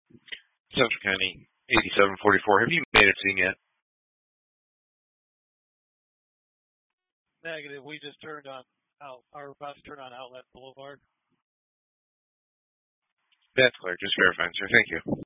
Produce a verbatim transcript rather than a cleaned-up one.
Central County, eighty-seven forty-four. Have you made a scene yet? Negative. We just turned on out. Are about to turn on Outlet Boulevard. That's clear. Just verifying, sir. Thank you.